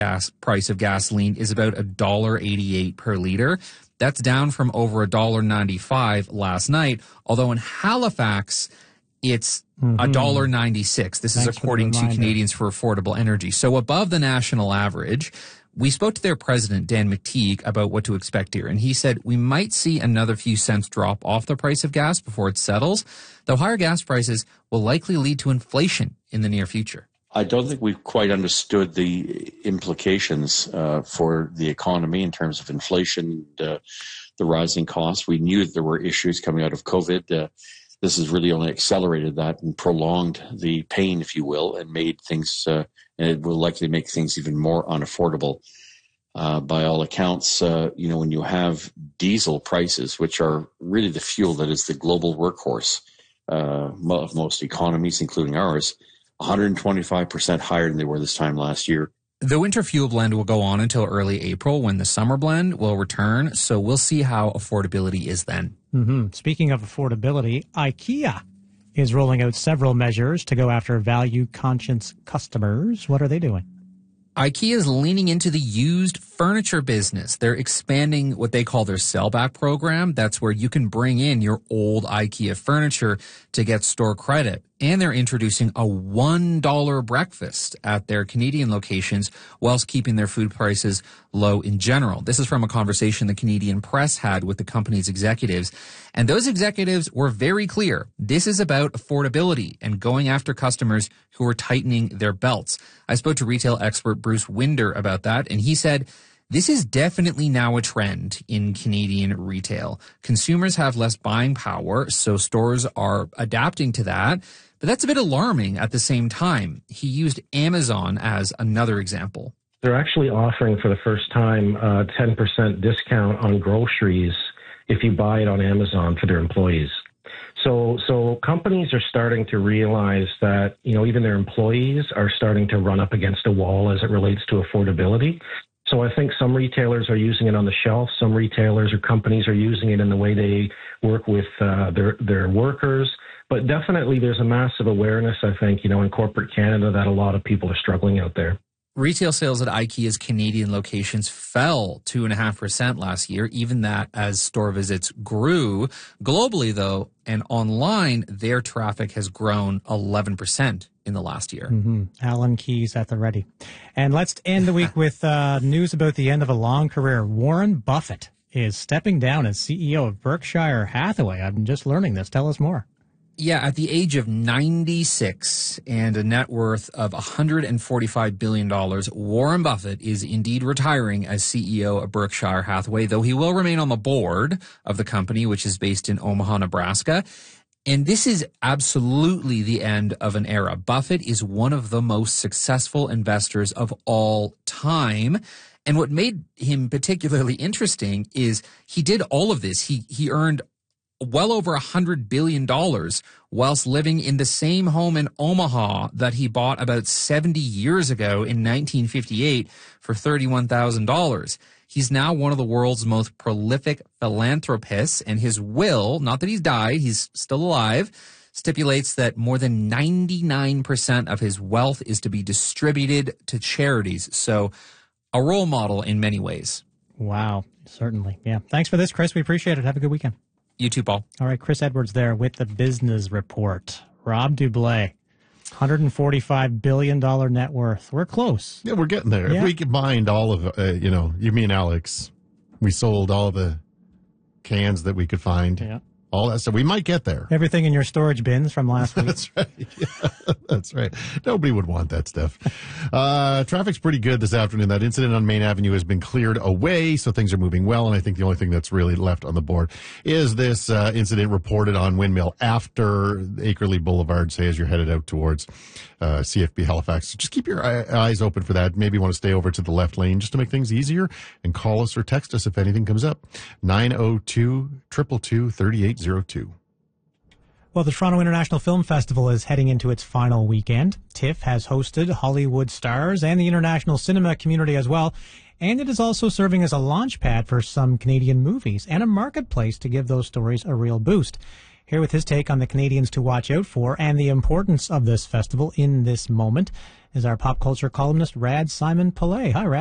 price of gasoline is about $1.88 per liter. That's down from over $1.95 last night, although in Halifax, it's $1.96. This is according to Canadians for Affordable Energy. So above the national average. We spoke to their president, Dan McTeague, about what to expect here, and he said we might see another few cents drop off the price of gas before it settles, though higher gas prices will likely lead to inflation in the near future. I don't think we've quite understood the implications for the economy in terms of inflation, the rising costs. We knew that there were issues coming out of COVID. This has really only accelerated that and prolonged the pain, if you will, and made things, and it will likely make things even more unaffordable. By all accounts, when you have diesel prices, which are really the fuel that is the global workhorse of most economies, including ours, 125% higher than they were this time last year. The winter fuel blend will go on until early April when the summer blend will return, so we'll see how affordability is then. Speaking of affordability, IKEA is rolling out several measures to go after value-conscious customers. What are they doing? IKEA is leaning into the used furniture business. They're expanding what they call their sell-back program. That's where you can bring in your old IKEA furniture to get store credit. And they're introducing a $1 breakfast at their Canadian locations whilst keeping their food prices low in general. This is from a conversation the Canadian press had with the company's executives. And those executives were very clear. This is about affordability and going after customers who are tightening their belts. I spoke to retail expert Bruce Winder about that, and he said, this is definitely now a trend in Canadian retail. Consumers have less buying power, so stores are adapting to that. But that's a bit alarming at the same time. He used Amazon as another example. They're actually offering for the first time a 10% discount on groceries if you buy it on Amazon for their employees. So companies are starting to realize that, even their employees are starting to run up against a wall as it relates to affordability. So I think some retailers are using it on the shelf. Some retailers or companies are using it in the way they work with their workers. But definitely there's a massive awareness, I think, in corporate Canada that a lot of people are struggling out there. Retail sales at IKEA's Canadian locations fell 2.5% last year, even that as store visits grew. Globally, though, and online, their traffic has grown 11% in the last year. Alan Keyes at the ready. And let's end the week with news about the end of a long career. Warren Buffett is stepping down as CEO of Berkshire Hathaway. I'm just learning this. Tell us more. Yeah, at the age of 96 and a net worth of $145 billion, Warren Buffett is indeed retiring as CEO of Berkshire Hathaway, though he will remain on the board of the company, which is based in Omaha, Nebraska. And this is absolutely the end of an era. Buffett is one of the most successful investors of all time. And what made him particularly interesting is he did all of this. He earned well over $100 billion whilst living in the same home in Omaha that he bought about 70 years ago in 1958 for $31,000. He's now one of the world's most prolific philanthropists, and his will, not that he's died, he's still alive, stipulates that more than 99% of his wealth is to be distributed to charities. So a role model in many ways. Wow, certainly. Yeah. Thanks for this, Chris. We appreciate it. Have a good weekend. You too, Paul. All right, Chris Edwards there with the Business Report. Rob Dublé, $145 billion net worth. We're close. Yeah, we're getting there. Yeah. If we combined all of, you, me, and Alex, we sold all the cans that we could find. Yeah. All that stuff. We might get there. Everything in your storage bins from last week. That's right. Yeah, that's right. Nobody would want that stuff. Traffic's pretty good this afternoon. That incident on Main Avenue has been cleared away, so things are moving well. And I think the only thing that's really left on the board is this incident reported on Windmill after Acreley Boulevard, say, as you're headed out towards CFB Halifax. So just keep your eyes open for that. Maybe you want to stay over to the left lane just to make things easier, and call us or text us if anything comes up. 902-222-3802. Well, the Toronto International Film Festival is heading into its final weekend. TIFF has hosted Hollywood stars and the international cinema community as well. And it is also serving as a launch pad for some Canadian movies and a marketplace to give those stories a real boost. Here with his take on the Canadians to watch out for and the importance of this festival in this moment, is our pop culture columnist, Rad Simon Pillay. Hi, Rad.